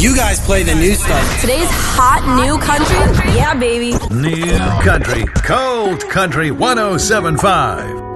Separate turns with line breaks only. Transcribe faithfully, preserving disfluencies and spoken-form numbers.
You guys play the new stuff.
Today's hot new country? Yeah, baby.
New country. Cold country one oh seven point five.